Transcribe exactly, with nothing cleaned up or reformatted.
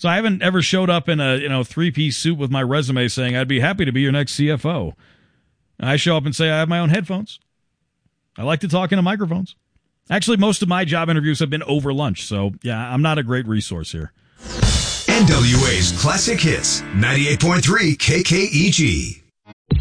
So I haven't ever showed up in a you know three-piece suit with my resume saying I'd be happy to be your next C F O. I show up and say I have my own headphones. I like to talk into microphones. Actually, most of my job interviews have been over lunch, so yeah, I'm not a great resource here. N W A's Classic Hits, ninety-eight point three K K E G.